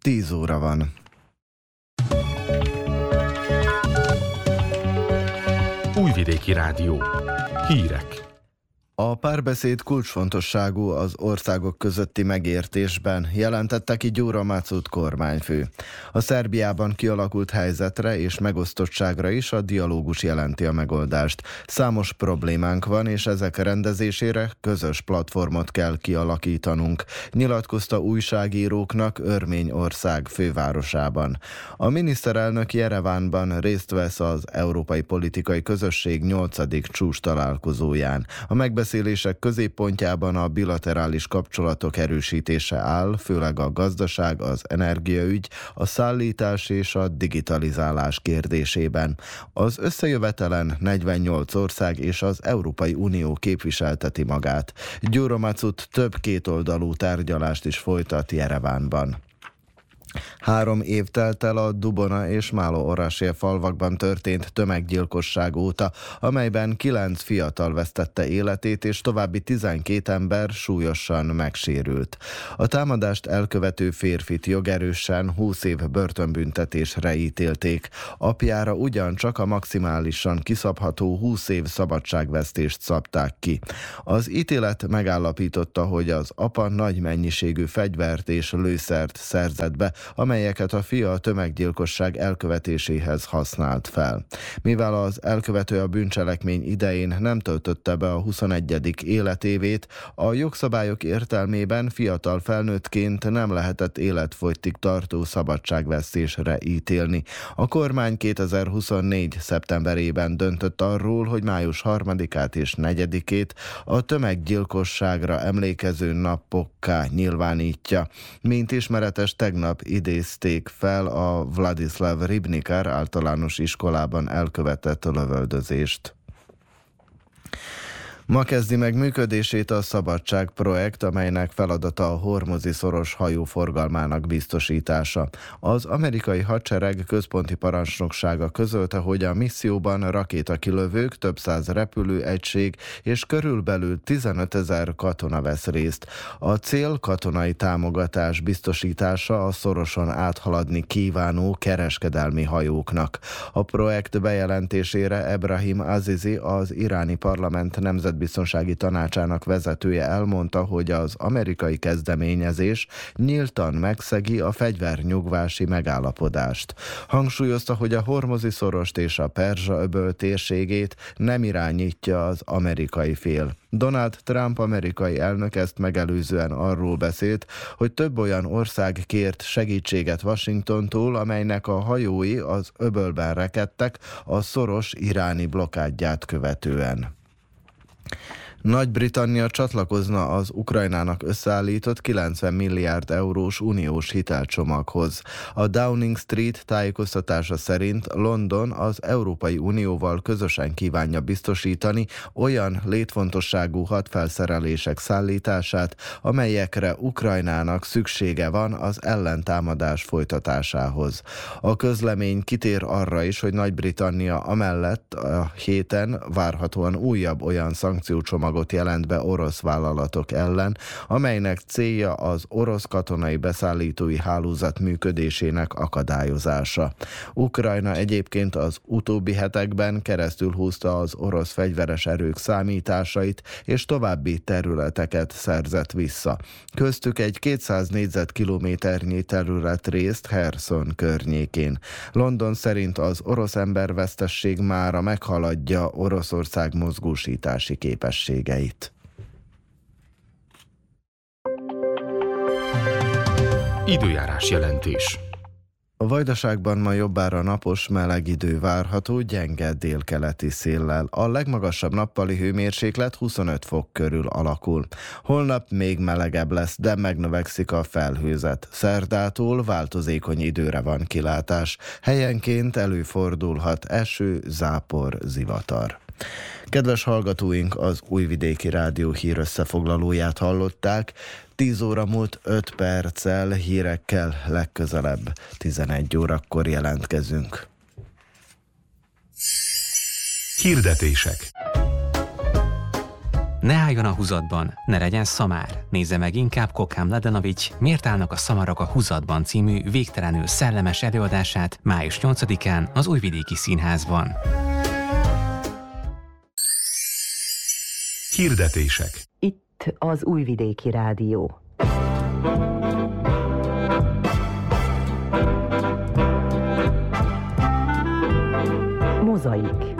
10 óra van. Újvidéki Rádió. Hírek. A párbeszéd kulcsfontosságú az országok közötti megértésben, jelentette ki Gyura Macut kormányfő. A Szerbiában kialakult helyzetre és megosztottságra is a dialógus jelenti a megoldást. Számos problémánk van, és ezek rendezésére közös platformot kell kialakítanunk, nyilatkozta újságíróknak Örményország fővárosában. A miniszterelnök Jerevánban részt vesz az Európai Politikai Közösség 8. csúcs találkozóján. A megbeszélések középpontjában a bilaterális kapcsolatok erősítése áll, főleg a gazdaság, az energiaügy, a szállítás és a digitalizálás kérdésében. Az összejövetelen 48 ország és az Európai Unió képviselteti magát. Gyura Macut több kétoldalú tárgyalást is folytat Jerevánban. 3 év telt el a Dubona és Málo-Orasie falvakban történt tömeggyilkosság óta, amelyben 9 fiatal vesztette életét, és további 12 ember súlyosan megsérült. A támadást elkövető férfit jogerősen 20 év börtönbüntetésre ítélték. Apjára ugyancsak a maximálisan kiszabható 20 év szabadságvesztést szabták ki. Az ítélet megállapította, hogy az apa nagy mennyiségű fegyvert és lőszert szerzett be, amelyeket a fia a tömeggyilkosság elkövetéséhez használt fel. Mivel az elkövető a bűncselekmény idején nem töltötte be a 21. életévét, a jogszabályok értelmében fiatal felnőttként nem lehetett életfogytig tartó szabadságvesztésre ítélni. A kormány 2024. szeptemberében döntött arról, hogy május 3-át és 4-ét a tömeggyilkosságra emlékező napokká nyilvánítja. Mint ismeretes, tegnap idézték fel a Vladislav Ribnikar általános iskolában elkövetett lövöldözést. Ma kezdi meg működését a Szabadság projekt, amelynek feladata a Hormuzi-szoros hajóforgalmának biztosítása. Az amerikai hadsereg központi parancsnoksága közölte, hogy a misszióban rakétakilövők, több száz repülőegység és körülbelül 15 000 katona vesz részt. A cél katonai támogatás biztosítása a szoroson áthaladni kívánó kereskedelmi hajóknak. A projekt bejelentésére Ebrahim Azizi, az iráni parlament nemzetbiztonsági tanácsának vezetője elmondta, hogy az amerikai kezdeményezés nyíltan megszegi a fegyvernyugvási megállapodást. Hangsúlyozta, hogy a Hormuzi-szorost és a Perzsa-öböl térségét nem irányítja az amerikai fél. Donald Trump amerikai elnök ezt megelőzően arról beszélt, hogy több olyan ország kért segítséget Washingtontól, amelynek a hajói az öbölben rekedtek a szoros iráni blokádját követően. Nagy-Britannia csatlakozna az Ukrajnának összeállított 90 milliárd eurós uniós hitelcsomaghoz. A Downing Street tájékoztatása szerint London az Európai Unióval közösen kívánja biztosítani olyan létfontosságú hadfelszerelések szállítását, amelyekre Ukrajnának szüksége van az ellentámadás folytatásához. A közlemény kitér arra is, hogy Nagy-Britannia amellett a héten várhatóan újabb olyan szankciócsomagot jelent be orosz vállalatok ellen, amelynek célja az orosz katonai beszállítói hálózat működésének akadályozása. Ukrajna egyébként az utóbbi hetekben keresztül húzta az orosz fegyveres erők számításait, és további területeket szerzett vissza. Köztük egy 200 négyzetkilométernyi területrészt Kherson környékén. London szerint az orosz embervesztesség mára meghaladja Oroszország mozgósítási képességeit. Időjárás jelentés. A Vajdaságban ma jobbára napos, meleg idő várható, gyenge délkeleti széllel. A legmagasabb nappali hőmérséklet 25 fok körül alakul. Holnap még melegebb lesz, de megnövekszik a felhőzet. Szerdától változékony időre van kilátás. Helyenként előfordulhat eső, zápor, zivatar. Kedves hallgatóink, az Újvidéki Rádió hírösszefoglalóját hallották. 10 óra múlt 5 perccel, hírekkel legközelebb 11 órakor jelentkezünk. Hirdetések. Ne álljon a húzatban, ne legyen szamár. Nézze meg inkább Kokám Ladanovics Miért állnak a szamarak a húzatban című végtelenül szellemes előadását május 8-án az Újvidéki Színházban. Hirdetések. Itt az Újvidéki Rádió. Mozaik.